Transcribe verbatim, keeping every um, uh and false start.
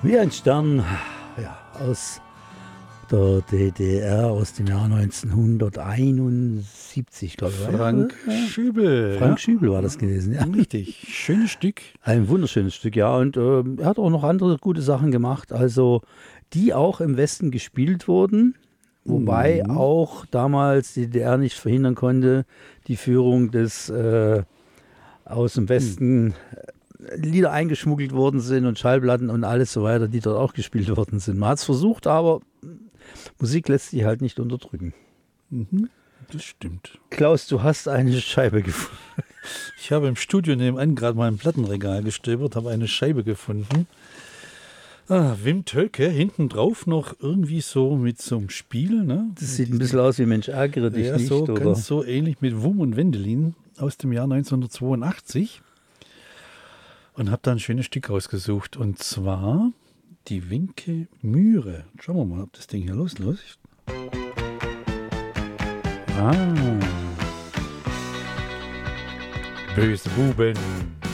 Wie ein Stern, ja, aus der D D R, aus dem Jahr neunzehnhunderteinundsiebzig, glaube ich. Frank ja, Schübel. Frank ja. Schübel war das gewesen, ja. Richtig, schönes Stück. Ein wunderschönes Stück, ja. Und äh, er hat auch noch andere gute Sachen gemacht, also die auch im Westen gespielt wurden. Wobei Mhm. auch damals die D D R nicht verhindern konnte, die Führung des äh, aus dem Westen äh, Lieder eingeschmuggelt worden sind und Schallplatten und alles so weiter, die dort auch gespielt worden sind. Man hat es versucht, aber Musik lässt sich halt nicht unterdrücken. Mhm. Das stimmt. Klaus, du hast eine Scheibe gefunden. Ich habe im Studio nebenan gerade mal im Plattenregal gestöbert, habe eine Scheibe gefunden. Ah, Wim Tölke, hinten drauf noch irgendwie so mit so einem Spiel. Ne? Das sieht ein bisschen aus wie Mensch, ärgere dich ja, nicht, so, oder? ganz so ähnlich mit Wum und Wendelin aus dem Jahr neunzehnhundertzweiundachtzig. Und habe da ein schönes Stück rausgesucht. Und zwar die Winke Mühre. Schauen wir mal, ob das Ding hier losläuft. Ah. Böse Buben.